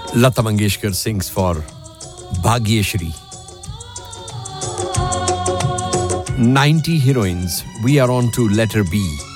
Lata Mangeshkar sings for Bhagyashri. 90 heroines. We are on to letter B.